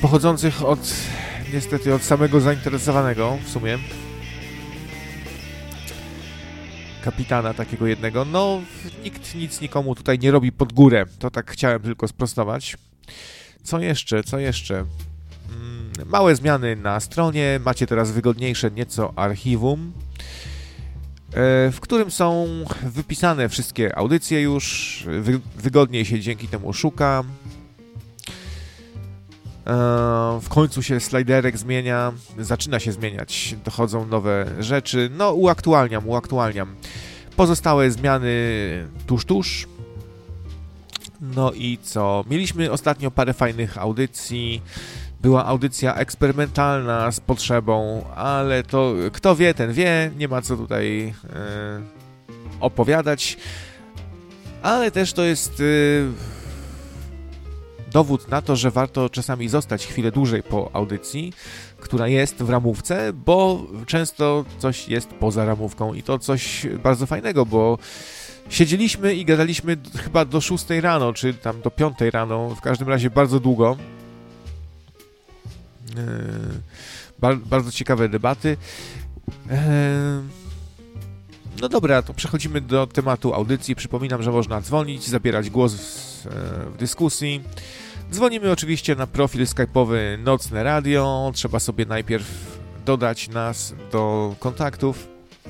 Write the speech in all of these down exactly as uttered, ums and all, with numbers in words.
pochodzących od, niestety, od samego zainteresowanego w sumie. Kapitana takiego jednego. No, nikt nic nikomu tutaj nie robi pod górę. To tak chciałem tylko sprostować. Co jeszcze? Co jeszcze? Małe zmiany na stronie. Macie teraz wygodniejsze nieco archiwum, w którym są wypisane wszystkie audycje już. Wy, wygodniej się dzięki temu szuka. W końcu się slajderek zmienia. Zaczyna się zmieniać. Dochodzą nowe rzeczy. No, uaktualniam, uaktualniam. Pozostałe zmiany tuż, tuż. No i co? Mieliśmy ostatnio parę fajnych audycji. Była audycja eksperymentalna z potrzebą, ale to kto wie, ten wie. Nie ma co tutaj yy, opowiadać. Ale też to jest yy, dowód na to, że warto czasami zostać chwilę dłużej po audycji, która jest w ramówce, bo często coś jest poza ramówką i to coś bardzo fajnego, bo siedzieliśmy i gadaliśmy chyba do szóstej rano, czy tam do piątej rano, w każdym razie bardzo długo. Yy, bar- bardzo ciekawe debaty. Yy, no dobra, to przechodzimy do tematu audycji. Przypominam, że można dzwonić, zabierać głos w, w dyskusji. Dzwonimy oczywiście na profil skype'owy Nocne Radio. Trzeba sobie najpierw dodać nas do kontaktów.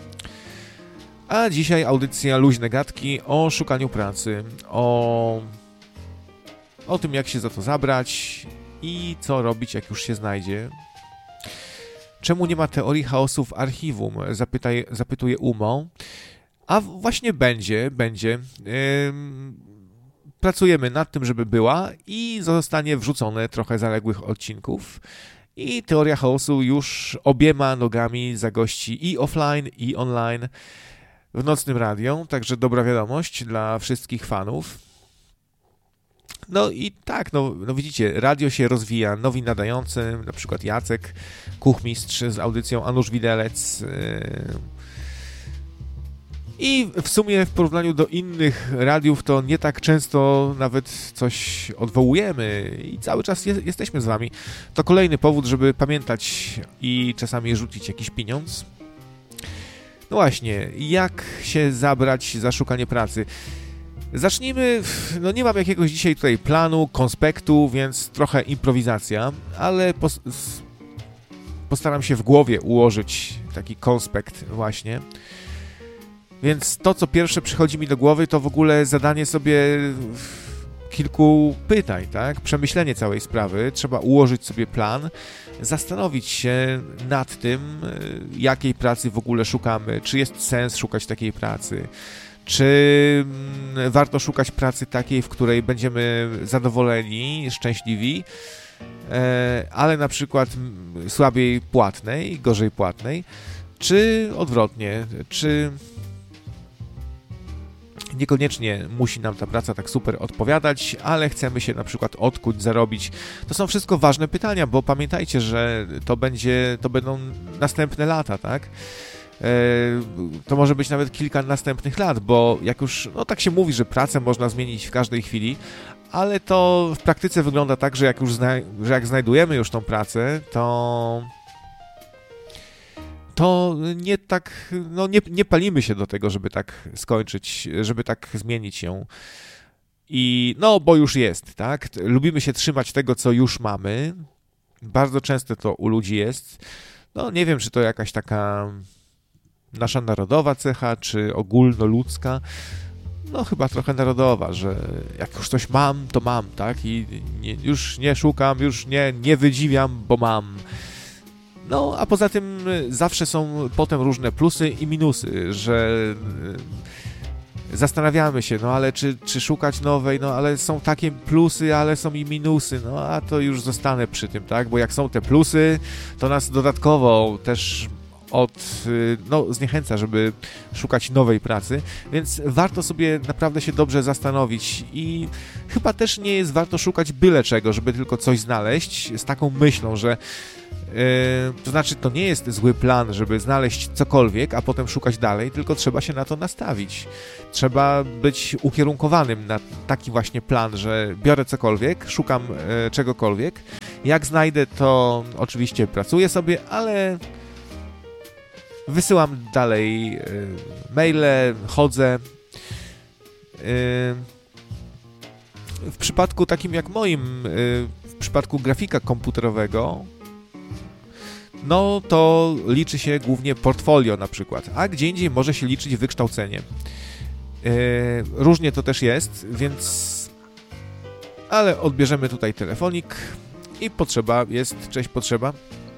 A dzisiaj audycja Luźne Gadki o szukaniu pracy, o, o tym, jak się za to zabrać i co robić, jak już się znajdzie. Czemu nie ma teorii chaosu w archiwum? Zapytaj, zapytuje Umo. A właśnie będzie, będzie. Yy, pracujemy nad tym, żeby była i zostanie wrzucone trochę zaległych odcinków. I teoria chaosu już obiema nogami zagości i offline, i online w Nocnym Radio. Także dobra wiadomość dla wszystkich fanów. No i tak, no, no widzicie, radio się rozwija, nowi nadający, na przykład Jacek Kuchmistrz z audycją Anusz Widelec. Yy. I w sumie w porównaniu do innych radiów to nie tak często nawet coś odwołujemy i cały czas je, jesteśmy z wami. To kolejny powód, żeby pamiętać i czasami rzucić jakiś pieniądz. No właśnie, jak się zabrać za szukanie pracy? Zacznijmy, no nie mam jakiegoś dzisiaj tutaj planu, konspektu, więc trochę improwizacja, ale pos- postaram się w głowie ułożyć taki konspekt właśnie. Więc to, co pierwsze przychodzi mi do głowy, to w ogóle zadanie sobie kilku pytań, tak? Przemyślenie całej sprawy. Trzeba ułożyć sobie plan, zastanowić się nad tym, jakiej pracy w ogóle szukamy, czy jest sens szukać takiej pracy, czy warto szukać pracy takiej, w której będziemy zadowoleni, szczęśliwi, ale na przykład słabiej płatnej, gorzej płatnej, czy odwrotnie, czy niekoniecznie musi nam ta praca tak super odpowiadać, ale chcemy się na przykład odkuć, zarobić. To są wszystko ważne pytania, bo pamiętajcie, że to będzie, to będą następne lata, tak? To może być nawet kilka następnych lat, bo jak już, no tak się mówi, że pracę można zmienić w każdej chwili, ale to w praktyce wygląda tak, że jak już zna, że jak znajdujemy już tą pracę, to to nie tak, no nie, nie palimy się do tego, żeby tak skończyć, żeby tak zmienić ją. I no, bo już jest, tak? Lubimy się trzymać tego, co już mamy. Bardzo często to u ludzi jest. No nie wiem, czy to jakaś taka nasza narodowa cecha, czy ogólnoludzka. No chyba trochę narodowa, że jak już coś mam, to mam, tak? I nie, już nie szukam, już nie, nie wydziwiam, bo mam. No, a poza tym zawsze są potem różne plusy i minusy, że zastanawiamy się, no ale czy, czy szukać nowej, no ale są takie plusy, ale są i minusy, no a to już zostanę przy tym, tak? Bo jak są te plusy, to nas dodatkowo też od, no, zniechęca, żeby szukać nowej pracy, więc warto sobie naprawdę się dobrze zastanowić i chyba też nie jest warto szukać byle czego, żeby tylko coś znaleźć z taką myślą, że yy, to znaczy to nie jest zły plan, żeby znaleźć cokolwiek, a potem szukać dalej, tylko trzeba się na to nastawić. Trzeba być ukierunkowanym na taki właśnie plan, że biorę cokolwiek, szukam yy, czegokolwiek. Jak znajdę, to oczywiście pracuję sobie, ale wysyłam dalej yy, maile, chodzę. Yy, w przypadku takim jak moim, yy, w przypadku grafika komputerowego, no to liczy się głównie portfolio na przykład, a gdzie indziej może się liczyć wykształcenie. Yy, różnie to też jest, więc... Ale odbierzemy tutaj telefonik i potrzeba jest. Cześć, potrzeba.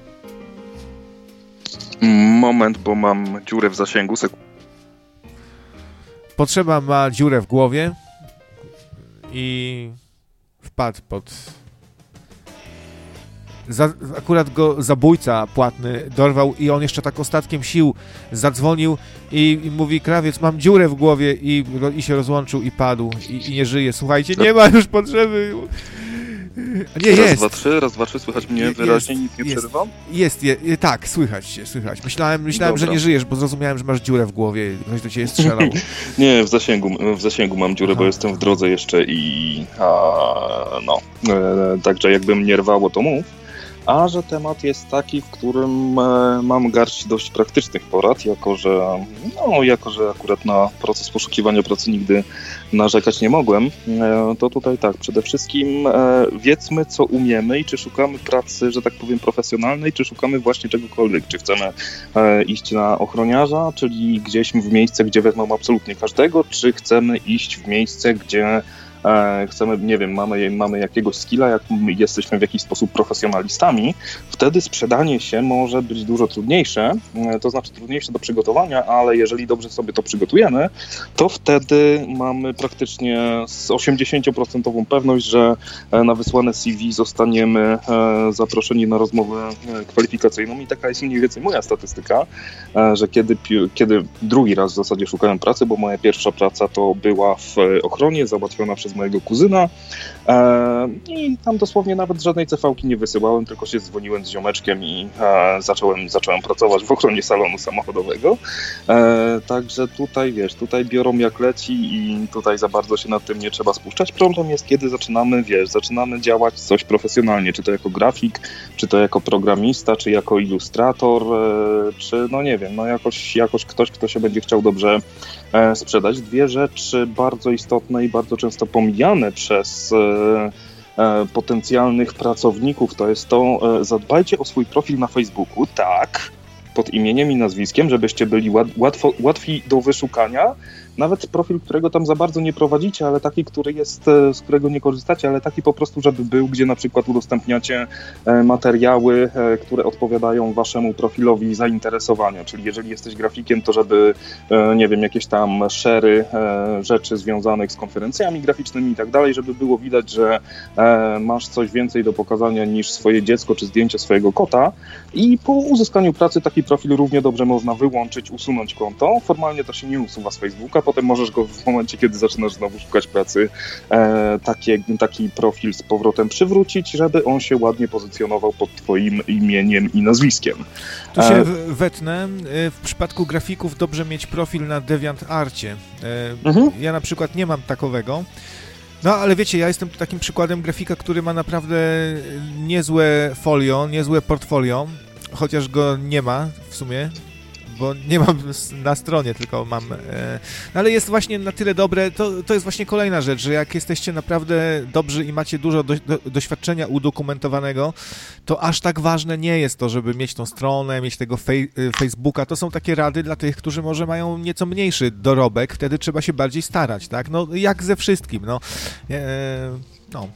Moment, bo mam dziurę w zasięgu. Sek- Potrzeba ma dziurę w głowie i wpadł pod... Za, akurat go zabójca płatny dorwał i on jeszcze tak ostatkiem sił zadzwonił i, i mówi: krawiec, mam dziurę w głowie i, i się rozłączył i padł i, i nie żyje. Słuchajcie, nie ma już potrzeby. Nie, raz, jest. dwa, trzy, raz, dwa, trzy, słychać mnie jest, wyraźnie, nic nie jest, przerywam? Jest, jest, tak, słychać się, słychać. Myślałem, myślałem że nie żyjesz, bo zrozumiałem, że masz dziurę w głowie i ktoś do ciebie strzelał. Nie, w zasięgu, w zasięgu mam dziurę, Aha. bo jestem w drodze jeszcze i a, no, e, także jakby mnie rwało, to mów. A że temat jest taki, w którym e, mam garść dość praktycznych porad, jako że, no, jako że akurat na proces poszukiwania pracy nigdy narzekać nie mogłem, e, to tutaj tak, przede wszystkim e, wiedzmy, co umiemy i czy szukamy pracy, że tak powiem, profesjonalnej, czy szukamy właśnie czegokolwiek, czy chcemy e, iść na ochroniarza, czyli gdzieś w miejsce, gdzie wezmą absolutnie każdego, czy chcemy iść w miejsce, gdzie chcemy, nie wiem, mamy, mamy jakiegoś skilla, jak jesteśmy w jakiś sposób profesjonalistami, wtedy sprzedanie się może być dużo trudniejsze, to znaczy trudniejsze do przygotowania, ale jeżeli dobrze sobie to przygotujemy, to wtedy mamy praktycznie z osiemdziesiąt procent pewność, że na wysłane C V zostaniemy zaproszeni na rozmowę kwalifikacyjną i taka jest mniej więcej moja statystyka, że kiedy, kiedy drugi raz w zasadzie szukałem pracy, bo moja pierwsza praca to była w ochronie, załatwiona przez mojego kuzyna e, i tam dosłownie nawet żadnej cefałki nie wysyłałem, tylko się dzwoniłem z ziomeczkiem i e, zacząłem, zacząłem pracować w ochronie salonu samochodowego. E, także tutaj, wiesz, tutaj biorą jak leci i tutaj za bardzo się nad tym nie trzeba spuszczać. Problem jest, kiedy zaczynamy, wiesz, zaczynamy działać coś profesjonalnie, czy to jako grafik, czy to jako programista, czy jako ilustrator, e, czy no nie wiem, no jakoś, jakoś ktoś, kto się będzie chciał dobrze e, sprzedać. Dwie rzeczy bardzo istotne i bardzo często pomijane przez e, e, potencjalnych pracowników, to jest to, e, zadbajcie o swój profil na Facebooku, tak, pod imieniem i nazwiskiem, żebyście byli łat, łatwo, łatwi do wyszukania, nawet profil, którego tam za bardzo nie prowadzicie, ale taki, który jest, z którego nie korzystacie, ale taki po prostu, żeby był, gdzie na przykład udostępniacie materiały, które odpowiadają waszemu profilowi zainteresowania, czyli jeżeli jesteś grafikiem, to żeby, nie wiem, jakieś tam share'y rzeczy związanych z konferencjami graficznymi i tak dalej, żeby było widać, że masz coś więcej do pokazania niż swoje dziecko czy zdjęcie swojego kota i po uzyskaniu pracy taki profil równie dobrze można wyłączyć, usunąć konto. Formalnie to się nie usuwa z Facebooka, potem możesz go w momencie, kiedy zaczynasz znowu szukać pracy, e, taki, taki profil z powrotem przywrócić, żeby on się ładnie pozycjonował pod twoim imieniem i nazwiskiem. Tu się e... wetnę. W przypadku grafików dobrze mieć profil na DeviantArcie. E, mhm. Ja na przykład nie mam takowego. No, ale wiecie, ja jestem takim przykładem grafika, który ma naprawdę niezłe folio, niezłe portfolio, chociaż go nie ma w sumie, bo nie mam na stronie, tylko mam... E, no ale jest właśnie na tyle dobre, to, to jest właśnie kolejna rzecz, że jak jesteście naprawdę dobrzy i macie dużo do, do, doświadczenia udokumentowanego, to aż tak ważne nie jest to, żeby mieć tą stronę, mieć tego fej, Facebooka. To są takie rady dla tych, którzy może mają nieco mniejszy dorobek, wtedy trzeba się bardziej starać, tak? No, jak ze wszystkim, no. E, no.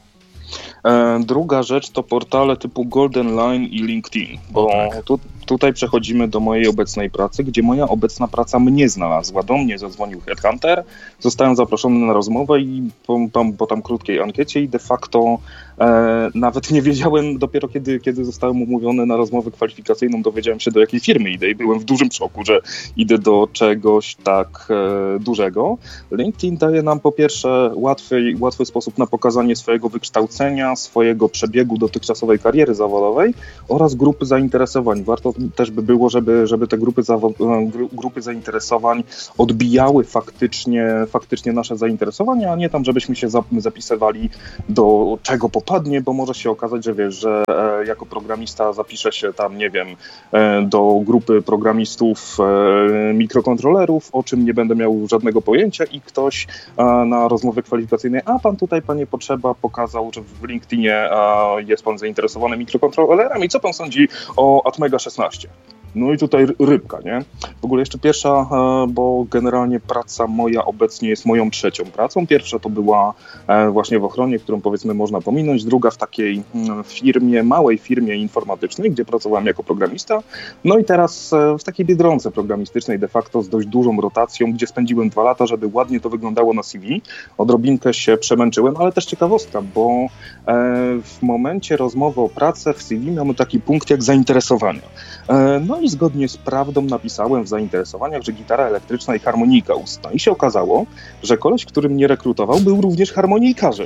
Druga rzecz to portale typu Golden Line i LinkedIn, bo tak. tu, tutaj przechodzimy do mojej obecnej pracy, gdzie moja obecna praca mnie znalazła. Do mnie zadzwonił headhunter, zostałem zaproszony na rozmowę i po, po, po tam krótkiej ankiecie i de facto E, nawet nie wiedziałem, dopiero kiedy, kiedy zostałem umówiony na rozmowę kwalifikacyjną, dowiedziałem się, do jakiej firmy idę i byłem w dużym szoku, że idę do czegoś tak e, dużego. LinkedIn daje nam po pierwsze łatwy, łatwy sposób na pokazanie swojego wykształcenia, swojego przebiegu dotychczasowej kariery zawodowej oraz grupy zainteresowań. Warto też by było, żeby, żeby te grupy, zawo- grupy zainteresowań odbijały faktycznie, faktycznie nasze zainteresowania, a nie tam, żebyśmy się zapisywali do czego popadnie, bo może się okazać, że wiesz, że e, jako programista zapiszę się tam, nie wiem, e, do grupy programistów e, mikrokontrolerów, o czym nie będę miał żadnego pojęcia i ktoś e, na rozmowie kwalifikacyjnej, a pan tutaj, panie potrzeba, pokazał, że w LinkedInie e, jest pan zainteresowany mikrokontrolerami, co pan sądzi o Atmega szesnaście? No i tutaj rybka, nie? W ogóle jeszcze pierwsza, bo generalnie praca moja obecnie jest moją trzecią pracą. Pierwsza to była właśnie w ochronie, którą powiedzmy można pominąć. Druga w takiej firmie, małej firmie informatycznej, gdzie pracowałem jako programista. No i teraz w takiej biedronce programistycznej de facto z dość dużą rotacją, gdzie spędziłem dwa lata, żeby ładnie to wyglądało na C V. Odrobinkę się przemęczyłem, ale też ciekawostka, bo w momencie rozmowy o pracę w C V mamy taki punkt jak zainteresowania. No i zgodnie z prawdą napisałem w zainteresowaniach, że gitara elektryczna i harmonika ustna. I się okazało, że koleś, który mnie rekrutował, był również harmonijkarzem.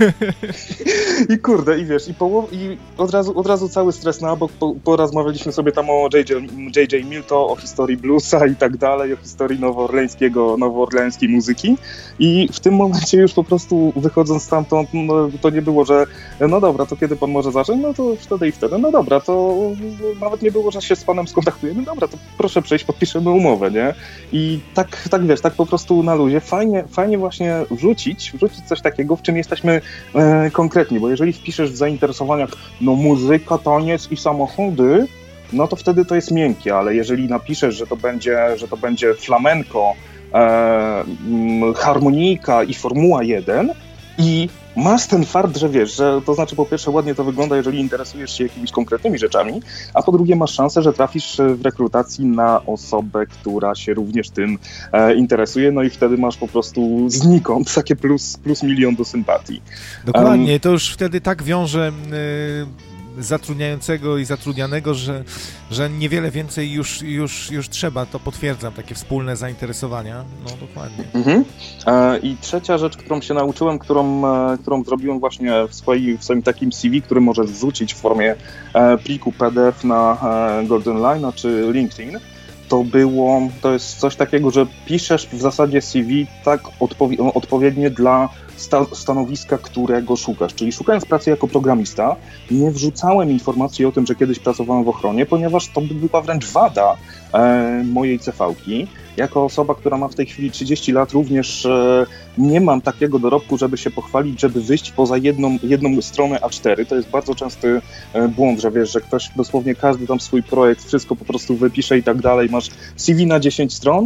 I kurde, i wiesz, i, połow- i od, razu, od razu cały stres na bok, po, porozmawialiśmy sobie tam o J J Milton, o historii bluesa i tak dalej, o historii nowoorleńskiego, nowoorleńskiej muzyki. I w tym momencie już po prostu wychodząc stamtąd, no, to nie było, że no dobra, to kiedy pan może zacząć? No to wtedy i wtedy. No dobra, to nawet nie było, że się z panem skontaktujemy. Dobra, to proszę przejść, podpiszemy umowę, nie? I tak, tak wiesz, tak po prostu na luzie. Fajnie, fajnie właśnie wrzucić, wrzucić coś takiego, w czym jesteśmy e, konkretni, bo jeżeli wpiszesz w zainteresowaniach no muzyka, taniec i samochody, no to wtedy to jest miękkie, ale jeżeli napiszesz, że to będzie, że to będzie flamenko, e, harmonijka i Formuła jeden i masz ten fart, że wiesz, że to znaczy po pierwsze ładnie to wygląda, jeżeli interesujesz się jakimiś konkretnymi rzeczami, a po drugie masz szansę, że trafisz w rekrutacji na osobę, która się również tym e, interesuje, no i wtedy masz po prostu znikąd takie plus, plus milion do sympatii. Dokładnie, um, to już wtedy tak wiąże y, zatrudniającego i zatrudnianego, że, że niewiele więcej już, już, już trzeba, to potwierdzam, takie wspólne zainteresowania, no dokładnie. Mhm. E, I trzecia rzecz, którą się nauczyłem, którą, e, którą zrobiłem właśnie w swoim, w swoim takim C V, który możesz wrzucić w formie e, pliku P D F na e, Golden Line czy LinkedIn, to było, to jest coś takiego, że piszesz w zasadzie C V tak odpowi- odpowiednie dla sta- stanowiska, którego szukasz. Czyli szukając pracy jako programista, nie wrzucałem informacji o tym, że kiedyś pracowałem w ochronie, ponieważ to by była wręcz wada e, mojej C V-ki. Jako osoba, która ma w tej chwili trzydzieści lat, również e, nie mam takiego dorobku, żeby się pochwalić, żeby wyjść poza jedną, jedną stronę A cztery. To jest bardzo częsty e, błąd, że wiesz, że ktoś dosłownie każdy tam swój projekt, wszystko po prostu wypisze i tak dalej. Masz C V na dziesięć stron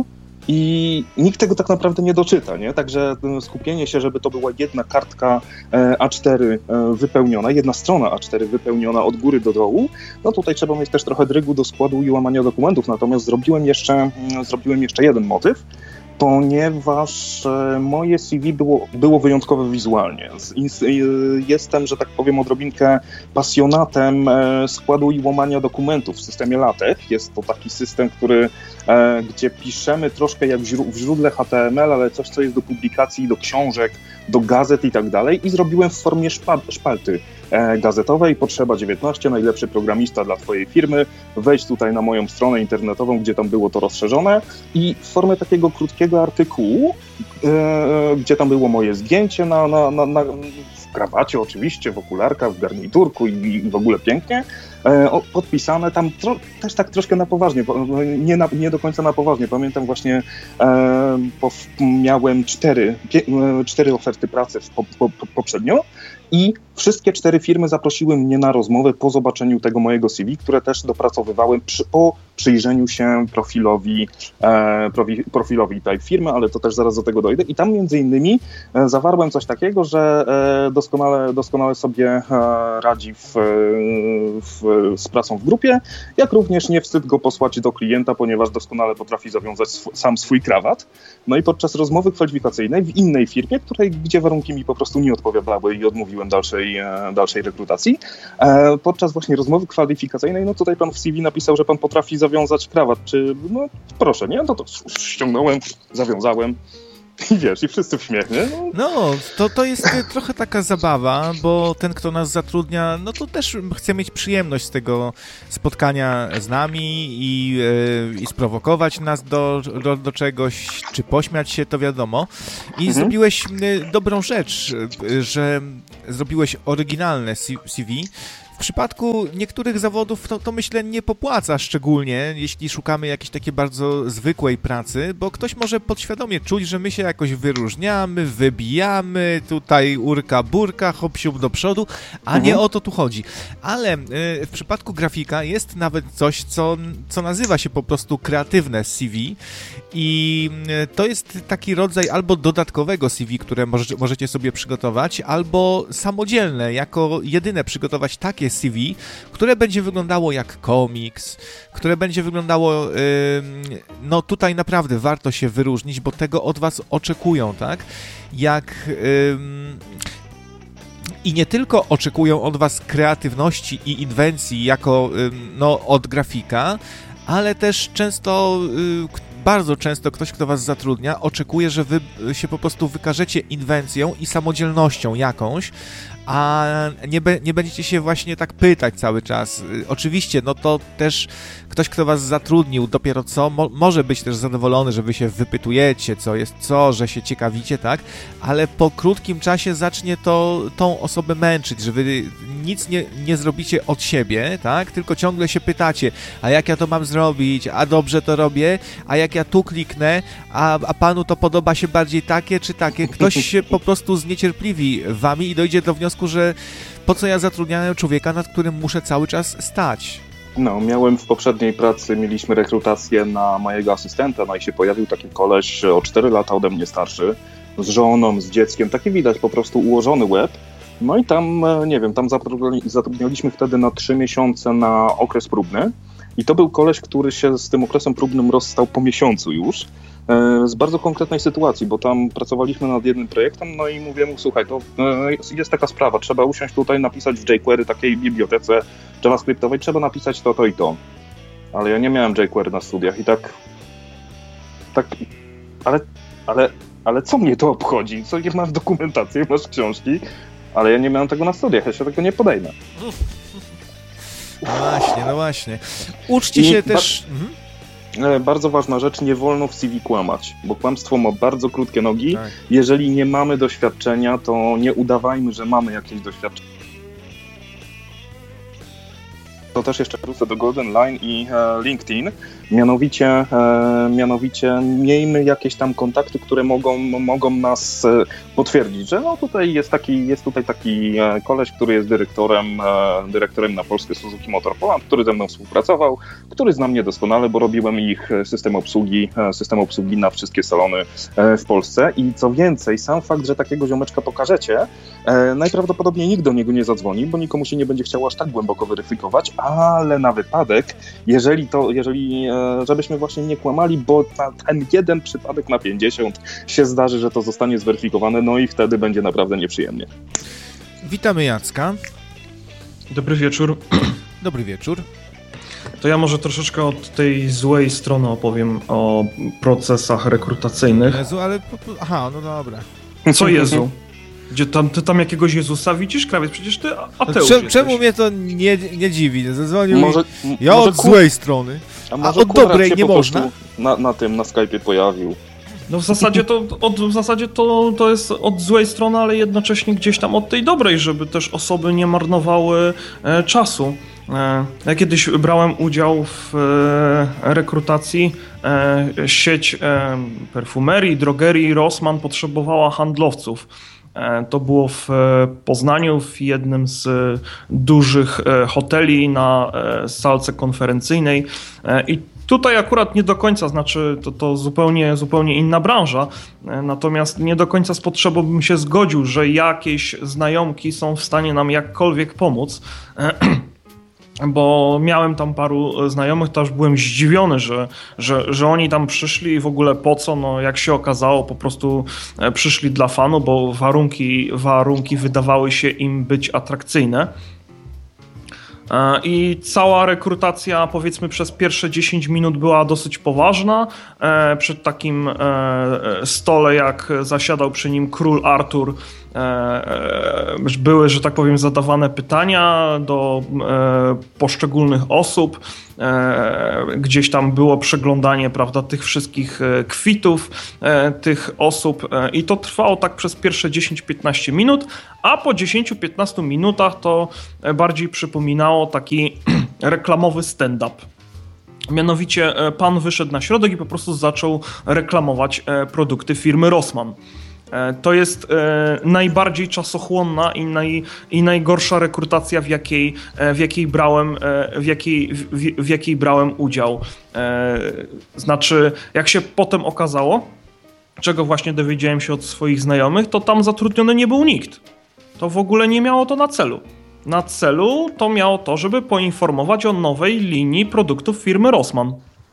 i nikt tego tak naprawdę nie doczyta, nie? Także skupienie się, żeby to była jedna kartka A cztery wypełniona, jedna strona A cztery wypełniona od góry do dołu, no tutaj trzeba mieć też trochę drygu do składu i łamania dokumentów, natomiast zrobiłem jeszcze, zrobiłem jeszcze jeden motyw, ponieważ moje C V było, było wyjątkowe wizualnie. Jestem, że tak powiem, odrobinkę pasjonatem składu i łamania dokumentów w systemie LaTeX. Jest to taki system, który, gdzie piszemy troszkę jak w źródle H T M L, ale coś, co jest do publikacji, do książek, do gazet i tak dalej. I zrobiłem w formie szpalty gazetowej. Potrzeba dziewiętnaście, najlepszy programista dla twojej firmy. Wejdź tutaj na moją stronę internetową, gdzie tam było to rozszerzone i w formie takiego krótkiego artykułu, e, gdzie tam było moje zdjęcie na, na, na, na, w krawacie oczywiście, w okularkach, w garniturku i, i w ogóle pięknie, e, podpisane tam tro, też tak troszkę na poważnie, nie, na, nie do końca na poważnie. Pamiętam właśnie, e, po, miałem cztery, pie, cztery oferty pracy po, po, po, poprzednio i wszystkie cztery firmy zaprosiły mnie na rozmowę po zobaczeniu tego mojego C V, które też dopracowywałem przy, po przyjrzeniu się profilowi, e, profilowi tej firmy, ale to też zaraz do tego dojdę. I tam między innymi e, zawarłem coś takiego, że e, doskonale, doskonale sobie e, radzi w, w, z pracą w grupie, jak również nie wstyd go posłać do klienta, ponieważ doskonale potrafi zawiązać sw- sam swój krawat. No i podczas rozmowy kwalifikacyjnej w innej firmie, której, gdzie warunki mi po prostu nie odpowiadały i odmówiłem dalszej, e, dalszej rekrutacji, e, podczas właśnie rozmowy kwalifikacyjnej, no tutaj pan w C V napisał, że pan potrafi zawiązać krawat, czy no proszę, nie? No to ściągnąłem, zawiązałem. I wiesz, i wszyscy w śmiech, nie? No, no to, to jest trochę taka zabawa, bo ten, kto nas zatrudnia, no to też chce mieć przyjemność z tego spotkania z nami i, yy, i sprowokować nas do, do, do czegoś, czy pośmiać się, to wiadomo. I mhm. zrobiłeś yy, dobrą rzecz, yy, że zrobiłeś oryginalne C V. W przypadku niektórych zawodów to, to myślę nie popłaca szczególnie, jeśli szukamy jakiejś takiej bardzo zwykłej pracy, bo ktoś może podświadomie czuć, że my się jakoś wyróżniamy, wybijamy, tutaj urka burka, hop siup do przodu, a mhm. nie o to tu chodzi. Ale y, w przypadku grafika jest nawet coś, co, co nazywa się po prostu kreatywne C V i y, to jest taki rodzaj albo dodatkowego C V, które może, możecie sobie przygotować, albo samodzielne, jako jedyne przygotować takie C V, które będzie wyglądało jak komiks, które będzie wyglądało, yy, no tutaj naprawdę warto się wyróżnić, bo tego od was oczekują, tak? Jak... Yy, I nie tylko oczekują od was kreatywności i inwencji jako, yy, no, od grafika, ale też często... Yy, Bardzo często ktoś, kto was zatrudnia, oczekuje, że wy się po prostu wykażecie inwencją i samodzielnością jakąś, a nie, be, nie będziecie się właśnie tak pytać cały czas. Oczywiście, no to też ktoś, kto was zatrudnił dopiero co, mo może być też zadowolony, że wy się wypytujecie, co jest co, że się ciekawicie, tak? Ale po krótkim czasie zacznie to tą osobę męczyć, że wy nic nie, nie zrobicie od siebie, tak? Tylko ciągle się pytacie, a jak ja to mam zrobić, a dobrze to robię, a jak ja tu kliknę, a, a panu to podoba się bardziej takie czy takie. Ktoś się po prostu zniecierpliwi wami i dojdzie do wniosku, że po co ja zatrudniałem człowieka, nad którym muszę cały czas stać. No, miałem w poprzedniej pracy, mieliśmy rekrutację na mojego asystenta, no i się pojawił taki koleś o cztery lata ode mnie starszy, z żoną, z dzieckiem, taki widać po prostu ułożony łeb. No i tam, nie wiem, tam zatrudnialiśmy wtedy na trzy miesiące na okres próbny i to był koleś, który się z tym okresem próbnym rozstał po miesiącu już, z bardzo konkretnej sytuacji, bo tam pracowaliśmy nad jednym projektem, no i mówię mu, słuchaj, to jest taka sprawa, trzeba usiąść tutaj, napisać w jQuery, takiej bibliotece javascriptowej, trzeba napisać to, to i to. Ale ja nie miałem jQuery na studiach i tak, tak, ale, ale, ale co mnie to obchodzi? Co, nie masz dokumentację, masz książki, ale ja nie miałem tego na studiach, ja się tego nie podejmę. No właśnie, no właśnie. Uczcie się I też... Ba- mhm. Bardzo ważna rzecz, nie wolno w C V kłamać, bo kłamstwo ma bardzo krótkie nogi. Tak. Jeżeli nie mamy doświadczenia, to nie udawajmy, że mamy jakieś doświadczenie. To też jeszcze wrócę do Golden Line i e, LinkedIn. Mianowicie, e, mianowicie miejmy jakieś tam kontakty, które mogą, mogą nas e, potwierdzić, że no tutaj jest taki, jest tutaj taki e, koleś, który jest dyrektorem, e, dyrektorem na polskie Suzuki Motor Poland, który ze mną współpracował, który zna mnie doskonale, bo robiłem ich system obsługi, e, system obsługi na wszystkie salony e, w Polsce i co więcej, sam fakt, że takiego ziomeczka pokażecie, e, najprawdopodobniej nikt do niego nie zadzwoni, bo nikomu się nie będzie chciało aż tak głęboko weryfikować, ale na wypadek, jeżeli to, jeżeli, żebyśmy właśnie nie kłamali, bo ta, ten jeden przypadek na pięćdziesiąt się zdarzy, że to zostanie zweryfikowane, no i wtedy będzie naprawdę nieprzyjemnie. Witamy Jacka. Dobry wieczór. Dobry wieczór. To ja może troszeczkę od tej złej strony opowiem o procesach rekrutacyjnych. Jezu, ale... Aha, no dobra. Co Jezu? Gdzie tam, ty tam jakiegoś Jezusa widzisz, krawiec? Przecież ty ateusz Czemu, czemu mnie to nie, nie dziwi? Zadzwonił może, i ja może od kur... złej strony, a, może a od dobrej nie można? Na, na tym, na Skype'ie pojawił. No w zasadzie to, od, w zasadzie to, to jest od złej strony, ale jednocześnie gdzieś tam od tej dobrej, żeby też osoby nie marnowały e, czasu. E, ja kiedyś brałem udział w e, rekrutacji. E, sieć e, perfumerii, drogerii Rossmann potrzebowała handlowców. To było w Poznaniu, w jednym z dużych hoteli na salce konferencyjnej i tutaj akurat nie do końca, znaczy to, to zupełnie, zupełnie inna branża, natomiast nie do końca z potrzebą bym się zgodził, że jakieś znajomki są w stanie nam jakkolwiek pomóc, bo miałem tam paru znajomych, to aż byłem zdziwiony, że, że, że oni tam przyszli i w ogóle po co, no jak się okazało, po prostu przyszli dla fanu, bo warunki, warunki wydawały się im być atrakcyjne. I cała rekrutacja, powiedzmy, przez pierwsze dziesięć minut była dosyć poważna. Przed takim stole, jak zasiadał przy nim król Artur, były, że tak powiem, zadawane pytania do poszczególnych osób. Gdzieś tam było przeglądanie, prawda, tych wszystkich kwitów tych osób i to trwało tak przez pierwsze dziesięć piętnaście minut, a po dziesięciu piętnastu minutach to bardziej przypominało taki reklamowy stand-up. Mianowicie pan wyszedł na środek i po prostu zaczął reklamować produkty firmy Rossmann. To jest e, najbardziej czasochłonna i, naj, i najgorsza rekrutacja, w jakiej, w jakiej brałem, w jakiej, w, w jakiej brałem udział. E, znaczy, jak się potem okazało, czego właśnie dowiedziałem się od swoich znajomych, to tam zatrudniony nie był nikt. To w ogóle nie miało to na celu. Na celu to miało to, żeby poinformować o nowej linii produktów firmy Rossmann.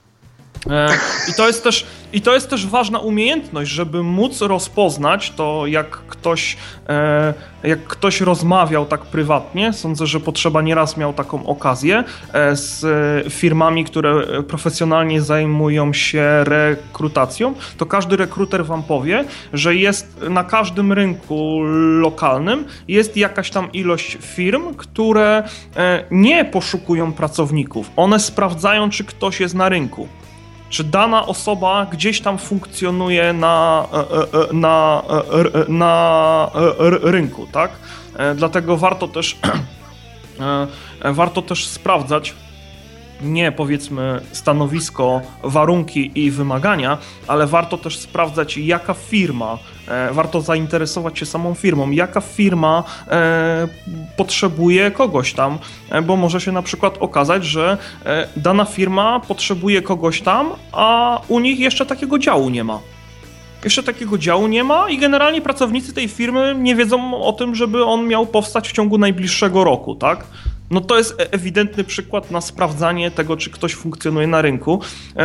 I to jest też, i to jest też ważna umiejętność, żeby móc rozpoznać to, jak ktoś, jak ktoś rozmawiał tak prywatnie. Sądzę, że Potrzeba nieraz miał taką okazję z firmami, które profesjonalnie zajmują się rekrutacją. To każdy rekruter wam powie, że jest na każdym rynku lokalnym jest jakaś tam ilość firm, które nie poszukują pracowników. One sprawdzają, czy ktoś jest na rynku. Czy dana osoba gdzieś tam funkcjonuje na, na, na, na rynku, tak? Dlatego warto też, warto też sprawdzać nie powiedzmy stanowisko, warunki i wymagania, ale warto też sprawdzać, jaka firma, e, warto zainteresować się samą firmą, jaka firma e, potrzebuje kogoś tam, e, bo może się na przykład okazać, że e, dana firma potrzebuje kogoś tam, a u nich jeszcze takiego działu nie ma. Jeszcze takiego działu nie ma i generalnie pracownicy tej firmy nie wiedzą o tym, żeby on miał powstać w ciągu najbliższego roku, tak? No to jest ewidentny przykład na sprawdzanie tego, czy ktoś funkcjonuje na rynku.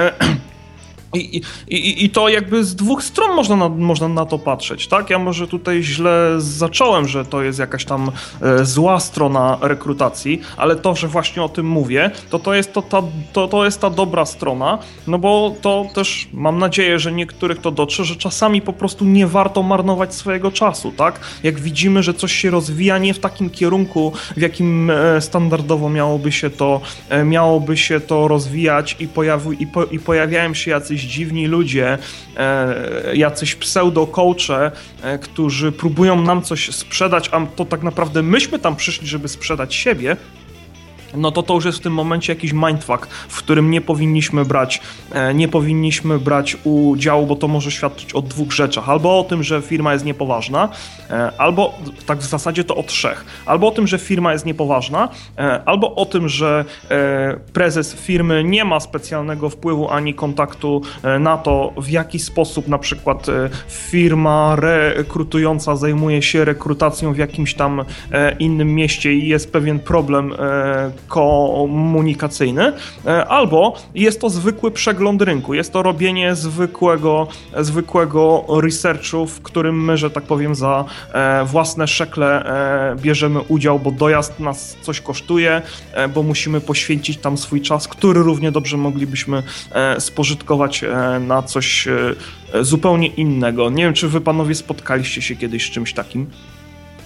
I, i, I to jakby z dwóch stron można na, można na to patrzeć, tak? Ja może tutaj źle zacząłem, że to jest jakaś tam e, zła strona rekrutacji, ale to, że właśnie o tym mówię, to to jest, to, ta, to, to jest ta dobra strona, no bo to też mam nadzieję, że niektórych to dotrze, że czasami po prostu nie warto marnować swojego czasu, tak? Jak widzimy, że coś się rozwija nie w takim kierunku, w jakim e, standardowo miałoby się to, e, miałoby się to rozwijać i, pojawi, i, po, i pojawiają się jacyś dziwni ludzie, e, jacyś pseudo-coache, e, którzy próbują nam coś sprzedać, a to tak naprawdę myśmy tam przyszli, żeby sprzedać siebie, no to to już jest w tym momencie jakiś mindfuck, w którym nie powinniśmy brać, e, nie powinniśmy brać udziału, bo to może świadczyć o dwóch rzeczach. Albo o tym, że firma jest niepoważna, e, albo tak w zasadzie to o trzech. Albo o tym, że firma jest niepoważna, e, albo o tym, że e, prezes firmy nie ma specjalnego wpływu ani kontaktu e, na to, w jaki sposób na przykład e, firma rekrutująca zajmuje się rekrutacją w jakimś tam e, innym mieście i jest pewien problem e, komunikacyjny, albo jest to zwykły przegląd rynku, jest to robienie zwykłego, zwykłego researchu, w którym my, że tak powiem, za własne szekle bierzemy udział, bo dojazd nas coś kosztuje, bo musimy poświęcić tam swój czas, który równie dobrze moglibyśmy spożytkować na coś zupełnie innego. Nie wiem, czy wy panowie spotkaliście się kiedyś z czymś takim?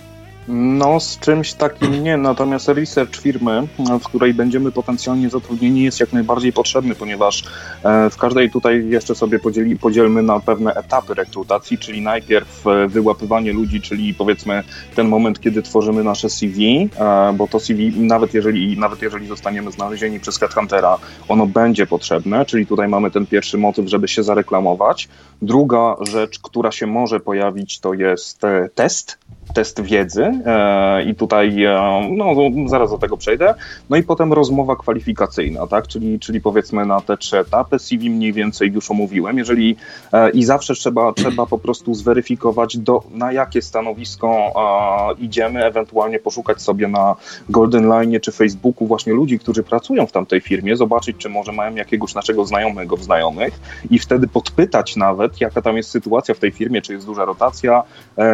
No, z czymś takim nie, natomiast research firmy, w której będziemy potencjalnie zatrudnieni, jest jak najbardziej potrzebny, ponieważ w każdej tutaj jeszcze sobie podzieli, podzielmy na pewne etapy rekrutacji, czyli najpierw wyłapywanie ludzi, czyli powiedzmy ten moment, kiedy tworzymy nasze C V, bo to C V, nawet jeżeli, nawet jeżeli zostaniemy znalezieni przez headhuntera, ono będzie potrzebne, czyli tutaj mamy ten pierwszy motyw, żeby się zareklamować. Druga rzecz, która się może pojawić, to jest test, test wiedzy i tutaj no, zaraz do tego przejdę. No i potem rozmowa kwalifikacyjna, tak? Czyli, czyli powiedzmy na te trzy etapy C V mniej więcej już omówiłem. Jeżeli i zawsze trzeba, trzeba po prostu zweryfikować, do, na jakie stanowisko idziemy, ewentualnie poszukać sobie na Golden Line czy Facebooku właśnie ludzi, którzy pracują w tamtej firmie, zobaczyć, czy może mają jakiegoś naszego znajomego w znajomych i wtedy podpytać nawet, jaka tam jest sytuacja w tej firmie, czy jest duża rotacja,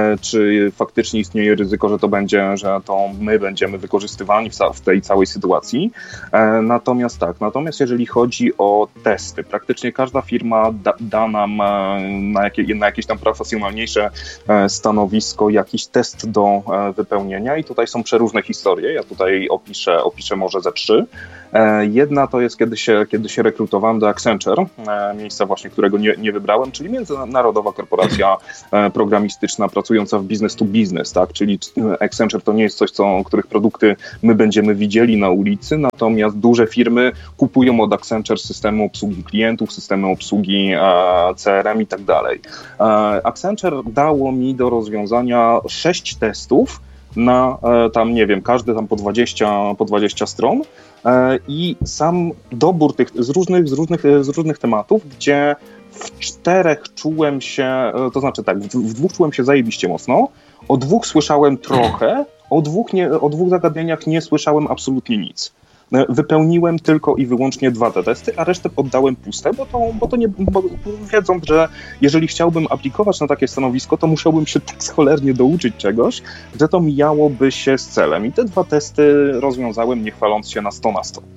czy faktycznie istnieje ryzyko, że to będzie, że to my będziemy wykorzystywani w, w tej całej sytuacji. E, natomiast tak, natomiast jeżeli chodzi o testy, praktycznie każda firma da, da nam e, na, jakie, na jakieś tam profesjonalniejsze e, stanowisko jakiś test do e, wypełnienia i tutaj są przeróżne historie. Ja tutaj opiszę, opiszę może ze trzy. E, jedna to jest, kiedy się, kiedy się rekrutowałem do Accenture, e, miejsca właśnie, którego nie, nie wybrałem, czyli międzynarodowa korporacja e, programistyczna pracująca w business to business, tak, czyli Accenture to nie jest coś, co, których produkty my będziemy widzieli na ulicy, natomiast duże firmy kupują od Accenture systemy obsługi klientów, systemy obsługi e, C R M i tak dalej. E, Accenture dało mi do rozwiązania sześć testów na e, tam, nie wiem, każdy tam po dwadzieścia, po dwadzieścia stron e, i sam dobór tych z różnych, z różnych, z różnych tematów, gdzie w czterech czułem się, to znaczy tak, w, w dwóch czułem się zajebiście mocno, o dwóch słyszałem trochę, o dwóch, nie, o dwóch zagadnieniach nie słyszałem absolutnie nic. Wypełniłem tylko i wyłącznie dwa te testy, a resztę poddałem puste, bo to, bo to nie, bo wiedząc, że jeżeli chciałbym aplikować na takie stanowisko, to musiałbym się tak cholernie douczyć czegoś, że to mijałoby się z celem. I te dwa testy rozwiązałem, nie chwaląc się na sto na sto.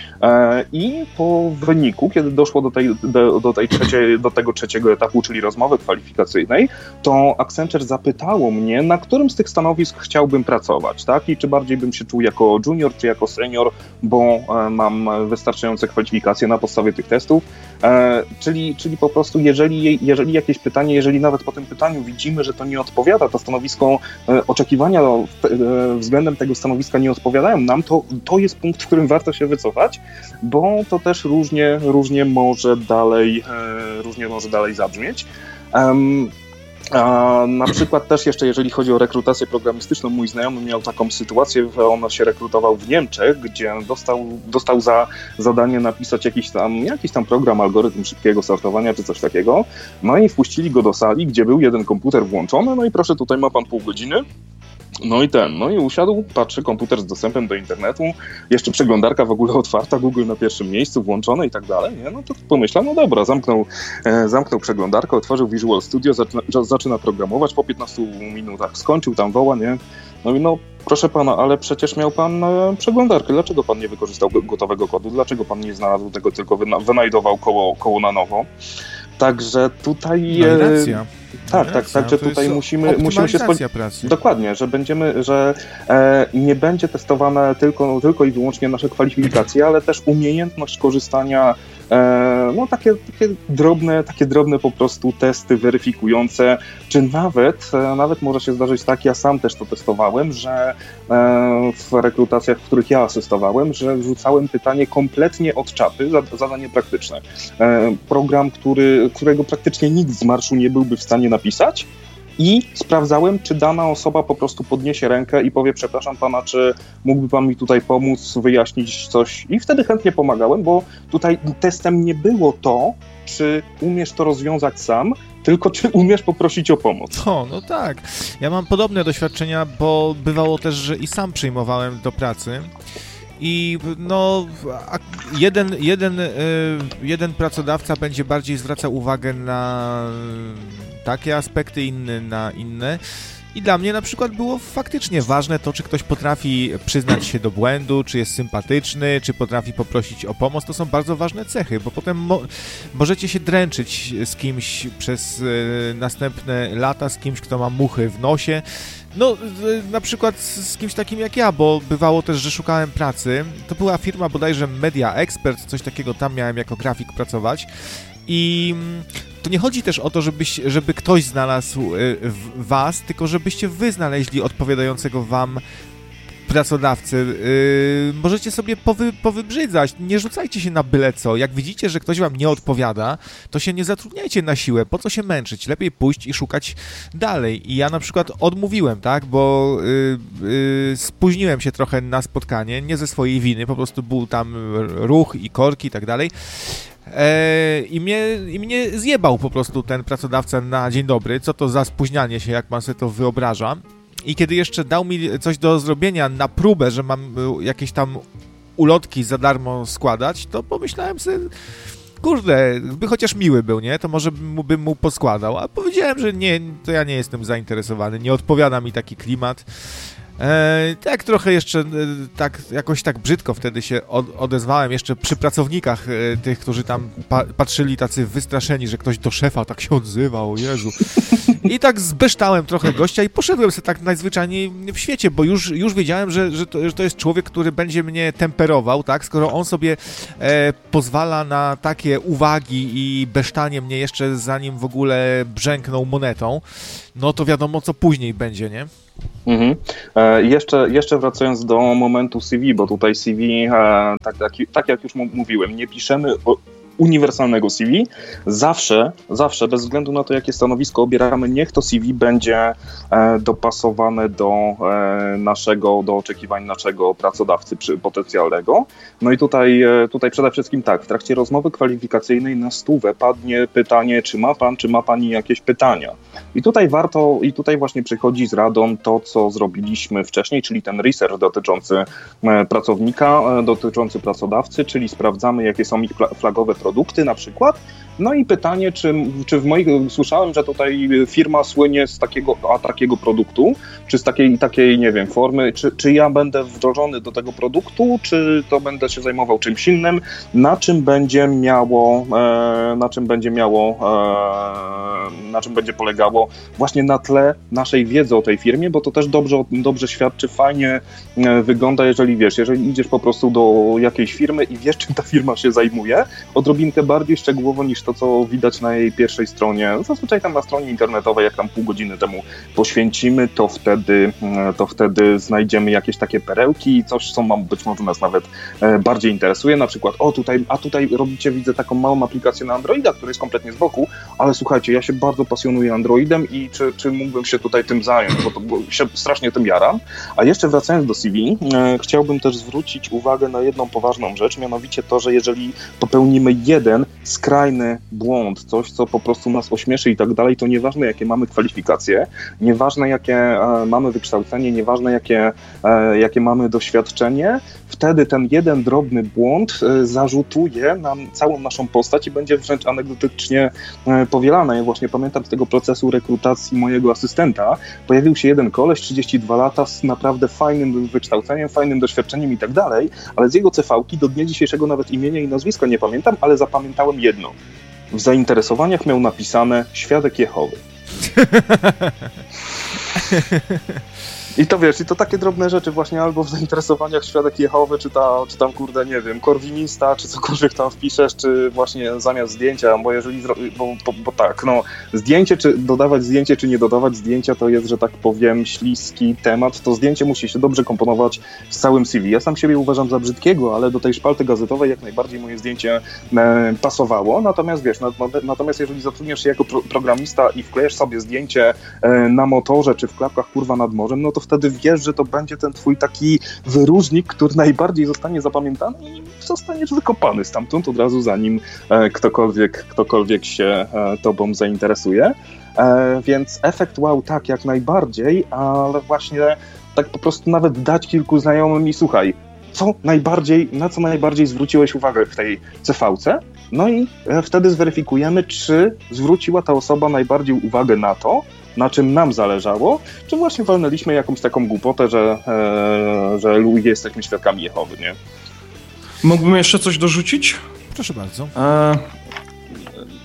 I po wyniku, kiedy doszło do, tej, do, do, tej trzeciej, do tego trzeciego etapu, czyli rozmowy kwalifikacyjnej, to Accenture zapytało mnie, na którym z tych stanowisk chciałbym pracować, tak? I czy bardziej bym się czuł jako junior, czy jako senior, bo mam wystarczające kwalifikacje na podstawie tych testów. Czyli, czyli po prostu jeżeli, jeżeli jakieś pytanie, jeżeli nawet po tym pytaniu widzimy, że to nie odpowiada, to stanowisko, oczekiwania względem tego stanowiska nie odpowiadają nam, to, to jest punkt, w którym warto się wycofać, bo to też różnie, różnie może dalej, różnie może dalej zabrzmieć. Um, A na przykład też jeszcze, jeżeli chodzi o rekrutację programistyczną, mój znajomy miał taką sytuację, że on się rekrutował w Niemczech, gdzie dostał, dostał za zadanie napisać jakiś tam, jakiś tam program, algorytm szybkiego sortowania czy coś takiego. No i wpuścili go do sali, gdzie był jeden komputer włączony, no i proszę, tutaj ma pan pół godziny. No i ten, no i usiadł, patrzy, komputer z dostępem do internetu, jeszcze przeglądarka w ogóle otwarta, Google na pierwszym miejscu, włączone i tak dalej, nie? No to pomyślał, no dobra, zamknął, e, zamknął przeglądarkę, otworzył Visual Studio, zaczyna, zaczyna programować, po piętnastu minutach skończył, tam woła, nie? No i no, proszę pana, ale przecież miał pan e, przeglądarkę, dlaczego pan nie wykorzystał gotowego kodu, dlaczego pan nie znalazł tego, tylko wyna- wynajdował koło, koło na nowo? Także tutaj... No i racja. Tak, tak, tak, że tutaj musimy, musimy się spodziewać. Dokładnie, że będziemy, że e, nie będzie testowane tylko, tylko i wyłącznie nasze kwalifikacje, ale też umiejętność korzystania, e, no takie, takie drobne, takie drobne po prostu testy weryfikujące, czy nawet, e, nawet może się zdarzyć tak, ja sam też to testowałem, że e, w rekrutacjach, w których ja asystowałem, że wrzucałem pytanie kompletnie od czapy, zadanie praktyczne. E, program, który, którego praktycznie nikt z marszu nie byłby w stanie napisać i sprawdzałem, czy dana osoba po prostu podniesie rękę i powie, przepraszam pana, czy mógłby pan mi tutaj pomóc, wyjaśnić coś, i wtedy chętnie pomagałem, bo tutaj testem nie było to, czy umiesz to rozwiązać sam, tylko czy umiesz poprosić o pomoc. O, no tak. Ja mam podobne doświadczenia, bo bywało też, że i sam przyjmowałem do pracy. I no, jeden, jeden, jeden pracodawca będzie bardziej zwracał uwagę na takie aspekty, inny na inne. I dla mnie na przykład było faktycznie ważne to, czy ktoś potrafi przyznać się do błędu, czy jest sympatyczny, czy potrafi poprosić o pomoc. To są bardzo ważne cechy, bo potem mo- możecie się dręczyć z kimś przez y, następne lata, z kimś, kto ma muchy w nosie, No, na przykład z kimś takim jak ja, bo bywało też, że szukałem pracy. To była firma bodajże Media Expert, coś takiego, tam miałem jako grafik pracować. I to nie chodzi też o to, żebyś, żeby ktoś znalazł was, tylko żebyście wy znaleźli odpowiadającego wam pracodawcy. Yy, możecie sobie powy, powybrzydzać, nie rzucajcie się na byle co. Jak widzicie, że ktoś wam nie odpowiada, to się nie zatrudniajcie na siłę. Po co się męczyć? Lepiej pójść i szukać dalej. I ja na przykład odmówiłem, tak, bo yy, yy, spóźniłem się trochę na spotkanie, nie ze swojej winy, po prostu był tam ruch i korki i tak dalej. Eee, i, mnie, I mnie zjebał po prostu ten pracodawca na dzień dobry, co to za spóźnianie się, jak pan sobie to wyobraża. I kiedy jeszcze dał mi coś do zrobienia na próbę, że mam jakieś tam ulotki za darmo składać, to pomyślałem sobie, kurde, by chociaż miły był, nie? To może bym mu, bym mu poskładał. A powiedziałem, że nie, to ja nie jestem zainteresowany, nie odpowiada mi taki klimat. E, tak trochę jeszcze, e, tak jakoś tak brzydko wtedy się od, odezwałem, jeszcze przy pracownikach e, tych, którzy tam pa, patrzyli tacy wystraszeni, że ktoś do szefa tak się odzywał, o Jezu. I tak zbeształem trochę gościa i poszedłem sobie tak najzwyczajniej w świecie, bo już, już wiedziałem, że, że, to, że to jest człowiek, który będzie mnie temperował, tak? Skoro on sobie e, pozwala na takie uwagi i besztanie mnie jeszcze zanim w ogóle brzęknął monetą, no to wiadomo, co później będzie, nie? Mhm. E, jeszcze, jeszcze wracając do momentu C V, bo tutaj C V, e, tak, tak, tak jak już mówiłem, nie piszemy o uniwersalnego C V. Zawsze, zawsze, bez względu na to, jakie stanowisko obieramy, niech to C V będzie e, dopasowane do e, naszego, do oczekiwań naszego pracodawcy przy, potencjalnego. No i tutaj, e, tutaj przede wszystkim tak, w trakcie rozmowy kwalifikacyjnej na stówę padnie pytanie, czy ma pan, czy ma pani jakieś pytania. I tutaj warto, i tutaj właśnie przychodzi z radą to, co zrobiliśmy wcześniej, czyli ten research dotyczący e, pracownika, e, dotyczący pracodawcy, czyli sprawdzamy, jakie są ich flagowe produkty na przykład. No i pytanie, czy, czy w moich... Słyszałem, że tutaj firma słynie z takiego, a takiego produktu, czy z takiej, takiej nie wiem, formy, czy, czy ja będę wdrożony do tego produktu, czy to będę się zajmował czymś innym, na czym będzie miało, e, na czym będzie miało, e, na czym będzie polegało właśnie na tle naszej wiedzy o tej firmie, bo to też dobrze, dobrze świadczy, fajnie e, wygląda, jeżeli wiesz, jeżeli idziesz po prostu do jakiejś firmy i wiesz, czym ta firma się zajmuje, odrobinkę bardziej szczegółowo niż to, co widać na jej pierwszej stronie. Zazwyczaj tam na stronie internetowej, jak tam pół godziny temu poświęcimy, to wtedy, to wtedy znajdziemy jakieś takie perełki, coś, co mam, być może nas nawet bardziej interesuje, na przykład, o tutaj, a tutaj robicie, widzę taką małą aplikację na Androida, która jest kompletnie z boku, ale słuchajcie, ja się bardzo pasjonuję Androidem i czy, czy mógłbym się tutaj tym zająć, bo, to, bo się strasznie tym jaram. A jeszcze wracając do C V, e, chciałbym też zwrócić uwagę na jedną poważną rzecz, mianowicie to, że jeżeli popełnimy jeden skrajny błąd, coś, co po prostu nas ośmieszy i tak dalej, to nieważne, jakie mamy kwalifikacje, nieważne, jakie e, mamy wykształcenie, nieważne, jakie, e, jakie mamy doświadczenie, wtedy ten jeden drobny błąd e, zarzutuje nam całą naszą postać i będzie wręcz anegdotycznie e, powielane. Ja właśnie pamiętam z tego procesu rekrutacji mojego asystenta, pojawił się jeden koleś, trzydzieści dwa lata, z naprawdę fajnym wykształceniem, fajnym doświadczeniem i tak dalej, ale z jego C V-ki do dnia dzisiejszego nawet imienia i nazwiska nie pamiętam, ale zapamiętałem jedno. W zainteresowaniach miał napisane Świadek Jehowy. I to wiesz, i to takie drobne rzeczy właśnie albo w zainteresowaniach Świadek Jehowy, czy, ta, czy tam kurde, nie wiem, korwinista, czy cokolwiek tam wpiszesz, czy właśnie zamiast zdjęcia, bo jeżeli, bo, bo, bo tak, no, zdjęcie, czy dodawać zdjęcie, czy nie dodawać zdjęcia, to jest, że tak powiem, śliski temat, to zdjęcie musi się dobrze komponować z całym C V. Ja sam siebie uważam za brzydkiego, ale do tej szpalty gazetowej jak najbardziej moje zdjęcie e, pasowało, natomiast wiesz, na, natomiast jeżeli zatrudniasz się jako pro, programista i wklejesz sobie zdjęcie e, na motorze, czy w klapkach kurwa nad morzem, no to wtedy wiesz, że to będzie ten twój taki wyróżnik, który najbardziej zostanie zapamiętany i zostaniesz wykopany stamtąd od razu, zanim e, ktokolwiek, ktokolwiek się e, tobą zainteresuje. E, więc efekt wow, tak, jak najbardziej, ale właśnie tak po prostu nawet dać kilku znajomym i słuchaj, co najbardziej, na co najbardziej zwróciłeś uwagę w tej C V-ce? No i e, wtedy zweryfikujemy, czy zwróciła ta osoba najbardziej uwagę na to, na czym nam zależało, czy właśnie walnęliśmy jakąś taką głupotę, że, e, że jesteśmy świadkami Jehowy, nie? Mógłbym jeszcze coś dorzucić? Proszę bardzo. E,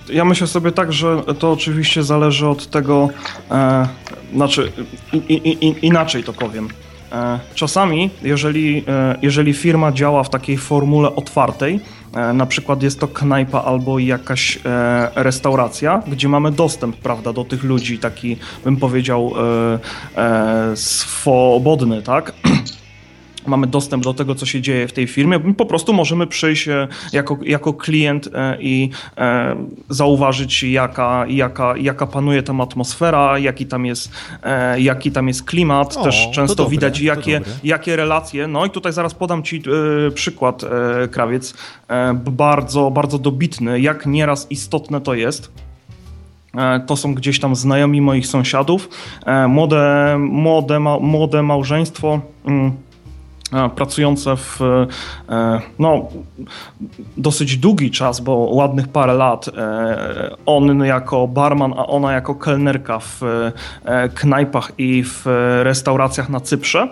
Ja myślę sobie tak, że to oczywiście zależy od tego, e, znaczy i, i, i, inaczej to powiem. E, czasami, jeżeli, e, jeżeli firma działa w takiej formule otwartej, e, na przykład jest to knajpa albo jakaś e, restauracja, gdzie mamy dostęp, prawda, do tych ludzi, taki bym powiedział e, e, swobodny, tak? Mamy dostęp do tego, co się dzieje w tej firmie, po prostu możemy przyjść jako, jako klient i e, zauważyć, jaka, jaka, jaka panuje tam atmosfera, jaki tam jest, e, jaki tam jest klimat. O, też często dobre, widać, jakie, jakie relacje. No i tutaj zaraz podam ci e, przykład, e, Krawiec, e, bardzo, bardzo dobitny, jak nieraz istotne to jest. To są gdzieś tam znajomi moich sąsiadów, e, młode, młode, ma, młode małżeństwo, mm, pracujące w no, dosyć długi czas, bo ładnych parę lat, on jako barman, a ona jako kelnerka w knajpach i w restauracjach na Cyprze.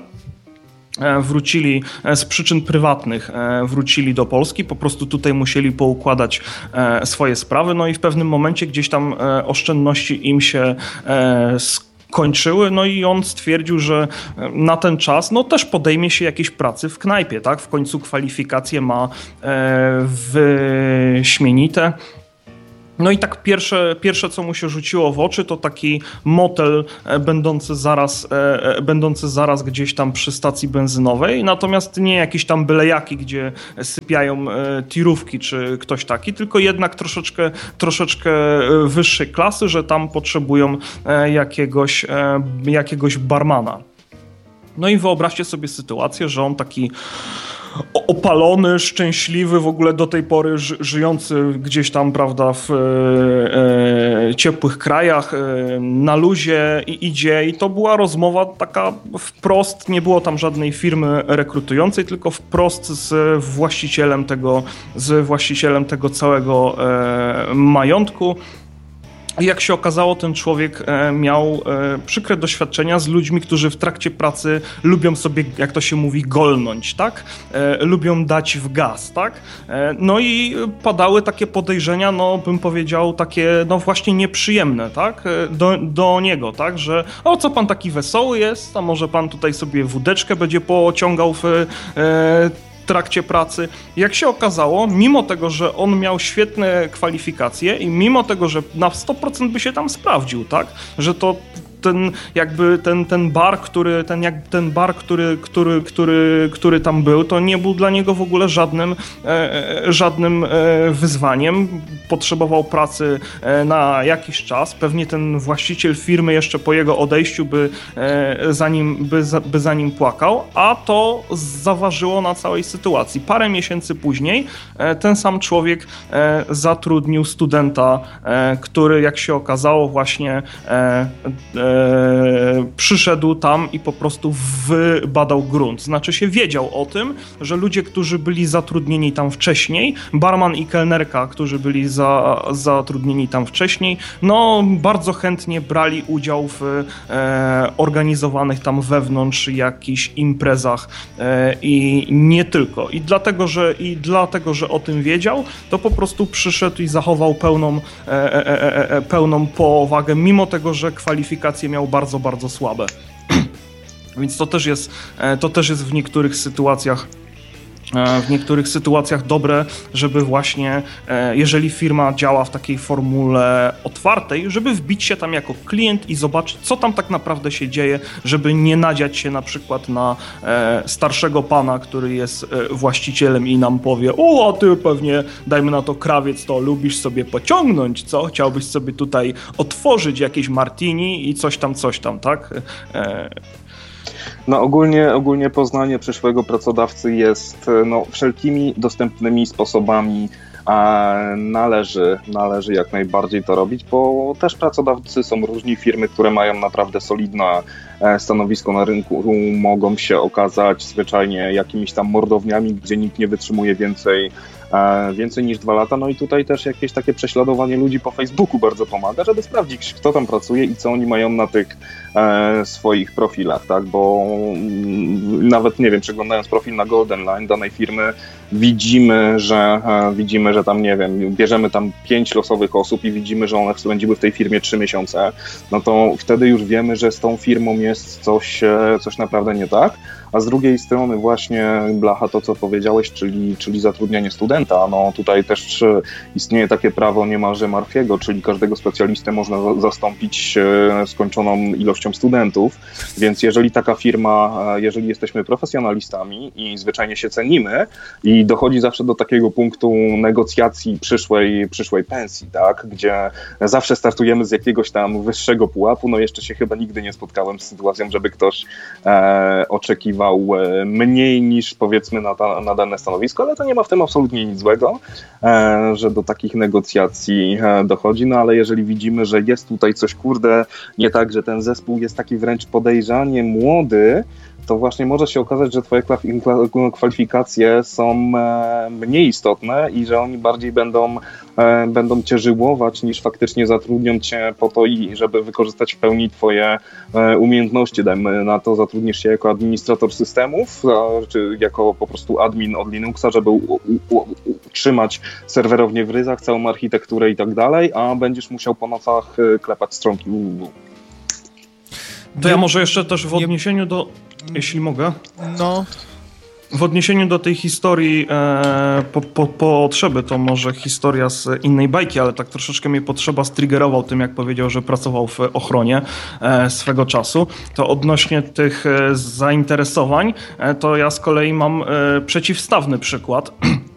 Wrócili z przyczyn prywatnych, wrócili do Polski, po prostu tutaj musieli poukładać swoje sprawy, no i w pewnym momencie gdzieś tam oszczędności im się skończyły. kończyły, no i on stwierdził, że na ten czas no też podejmie się jakiejś pracy w knajpie, tak? W końcu kwalifikacje ma e, wyśmienite. No i tak pierwsze, pierwsze, co mu się rzuciło w oczy, to taki motel będący zaraz, e, będący zaraz gdzieś tam przy stacji benzynowej, natomiast nie jakiś tam bylejaki, gdzie sypiają e, tirówki czy ktoś taki, tylko jednak troszeczkę, troszeczkę wyższej klasy, że tam potrzebują e, jakiegoś, e, jakiegoś barmana. No i wyobraźcie sobie sytuację, że on taki opalony, szczęśliwy, w ogóle do tej pory ży- żyjący gdzieś tam, prawda, w e, e, ciepłych krajach, e, na luzie i idzie i to była rozmowa taka wprost, nie było tam żadnej firmy rekrutującej, tylko wprost z właścicielem tego, z właścicielem tego całego e, majątku. I jak się okazało, ten człowiek miał przykre doświadczenia z ludźmi, którzy w trakcie pracy lubią sobie, jak to się mówi, golnąć, tak? Lubią dać w gaz, tak? No i padały takie podejrzenia, no bym powiedział, takie no właśnie nieprzyjemne, tak? Do, do niego, tak? Że o, co pan taki wesoły jest, a może pan tutaj sobie wódeczkę będzie pociągał w e, trakcie pracy. Jak się okazało, mimo tego, że on miał świetne kwalifikacje i mimo tego, że na sto procent by się tam sprawdził, tak? Że to ten jakby ten, ten bar, który ten, jak, ten bar który, który, który, który tam był, to nie był dla niego w ogóle żadnym, e, żadnym e, wyzwaniem. Potrzebował pracy e, na jakiś czas. Pewnie ten właściciel firmy jeszcze po jego odejściu by, e, za, nim, by, za, by za nim płakał, a to zaważyło na całej sytuacji. Parę miesięcy później e, ten sam człowiek e, zatrudnił studenta, e, który, jak się okazało, właśnie e, e, przyszedł tam i po prostu wybadał grunt. Znaczy się wiedział o tym, że ludzie, którzy byli zatrudnieni tam wcześniej, barman i kelnerka, którzy byli za, zatrudnieni tam wcześniej, no bardzo chętnie brali udział w e, organizowanych tam wewnątrz jakichś imprezach e, i nie tylko. I dlatego, że, i dlatego, że o tym wiedział, to po prostu przyszedł i zachował pełną, e, e, e, pełną powagę, mimo tego, że kwalifikacje miał bardzo, bardzo słabe. Więc to też jest, to też jest w niektórych sytuacjach w niektórych sytuacjach dobre, żeby właśnie, jeżeli firma działa w takiej formule otwartej, żeby wbić się tam jako klient i zobaczyć, co tam tak naprawdę się dzieje, żeby nie nadziać się na przykład na starszego pana, który jest właścicielem i nam powie: o, a ty pewnie, dajmy na to, krawiec, to lubisz sobie pociągnąć, co? Chciałbyś sobie tutaj otworzyć jakieś martini i coś tam, coś tam, tak? No ogólnie, ogólnie poznanie przyszłego pracodawcy jest no, wszelkimi dostępnymi sposobami, a należy, należy jak najbardziej to robić, bo też pracodawcy są różni, firmy, które mają naprawdę solidne stanowisko na rynku, mogą się okazać zwyczajnie jakimiś tam mordowniami, gdzie nikt nie wytrzymuje więcej więcej niż dwa lata, no i tutaj też jakieś takie prześladowanie ludzi po Facebooku bardzo pomaga, żeby sprawdzić, kto tam pracuje i co oni mają na tych e, swoich profilach, tak, bo m, nawet, nie wiem, przeglądając profil na Golden Line danej firmy, widzimy, że widzimy, że tam, nie wiem, bierzemy tam pięć losowych osób i widzimy, że one spędziły w tej firmie trzy miesiące, no to wtedy już wiemy, że z tą firmą jest coś, coś naprawdę nie tak. A z drugiej strony właśnie, Blacha, to co powiedziałeś, czyli, czyli zatrudnianie studenta, no tutaj też istnieje takie prawo niemalże Murphy'ego, czyli każdego specjalistę można zastąpić skończoną ilością studentów, więc jeżeli taka firma, jeżeli jesteśmy profesjonalistami i zwyczajnie się cenimy i dochodzi zawsze do takiego punktu negocjacji przyszłej, przyszłej pensji, tak, gdzie zawsze startujemy z jakiegoś tam wyższego pułapu, no jeszcze się chyba nigdy nie spotkałem z sytuacją, żeby ktoś e, oczekiwał mniej niż powiedzmy na, ta, na dane stanowisko, ale to nie ma w tym absolutnie nic złego, e, że do takich negocjacji e, dochodzi, no ale jeżeli widzimy, że jest tutaj coś kurde nie tak, że ten zespół jest taki wręcz podejrzanie młody, to właśnie może się okazać, że twoje kwalifikacje są mniej istotne i że oni bardziej będą, będą cię żyłować, niż faktycznie zatrudnią cię po to, i żeby wykorzystać w pełni twoje umiejętności. Dajmy na to, zatrudnisz się jako administrator systemów, czy jako po prostu admin od Linuxa, żeby utrzymać serwerownię w ryzach, całą architekturę i tak dalej, a będziesz musiał po nocach klepać stronki. To ja może jeszcze też w odniesieniu do... Jeśli mogę. No. W odniesieniu do tej historii e, po, po, potrzeby, to może historia z innej bajki, ale tak troszeczkę mnie Potrzeba striggerował tym, jak powiedział, że pracował w ochronie e, swego czasu. To odnośnie tych e, zainteresowań, e, to ja z kolei mam e, przeciwstawny przykład.